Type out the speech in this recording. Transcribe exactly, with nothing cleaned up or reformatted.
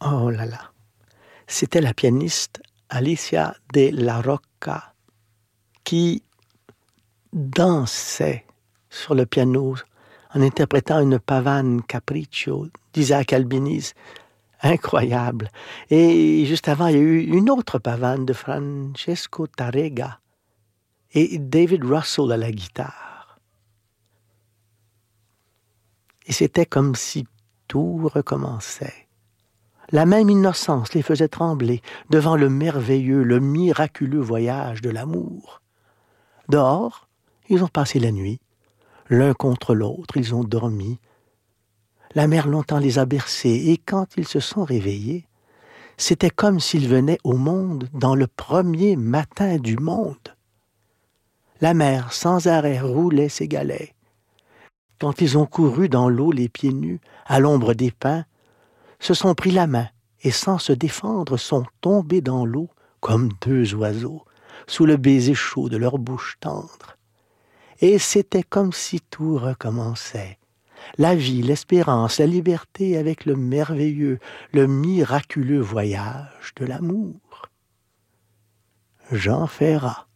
Oh là là! C'était la pianiste Alicia de la Rocca qui dansait sur le piano en interprétant une pavane capriccio d'Isaac Albéniz. Incroyable! Et juste avant, il y a eu une autre pavane de Francesco Tárrega et David Russell à la guitare. Et c'était comme si tout recommençait. La même innocence les faisait trembler devant le merveilleux, le miraculeux voyage de l'amour. Dehors, ils ont passé la nuit. L'un contre l'autre, ils ont dormi. La mer longtemps les a bercés, et quand ils se sont réveillés, c'était comme s'ils venaient au monde dans le premier matin du monde. La mer, sans arrêt, roulait ses galets. Quand ils ont couru dans l'eau les pieds nus, à l'ombre des pins, se sont pris la main et sans se défendre sont tombés dans l'eau comme deux oiseaux, sous le baiser chaud de leur bouche tendre. Et c'était comme si tout recommençait. La vie, l'espérance, la liberté avec le merveilleux, le miraculeux voyage de l'amour. Jean Ferrat.